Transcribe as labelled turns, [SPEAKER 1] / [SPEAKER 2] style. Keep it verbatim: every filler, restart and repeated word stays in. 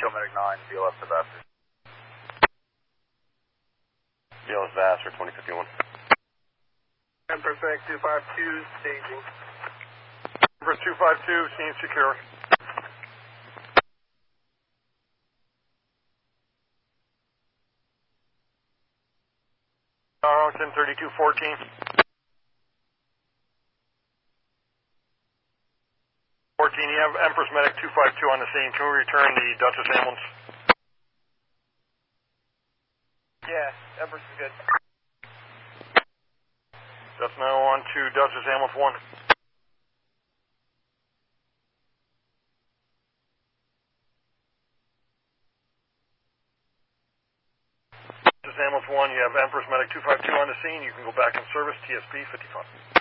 [SPEAKER 1] Medic nine, B L S to Vassar.
[SPEAKER 2] B L S Vassar, twenty fifty-one.
[SPEAKER 3] Empress Medic two five two, staging.
[SPEAKER 4] Empress two five two, scene secure. Arlington thirty-two fourteen. fourteen, you have Empress Medic two five two on the scene. Can we return the Duchess ambulance?
[SPEAKER 3] Yeah, Empress is good.
[SPEAKER 4] That's now on to Duchess ambulance one. Duchess ambulance one, you have Empress Medic two five two on the scene. You can go back in service, T S P fifty-five.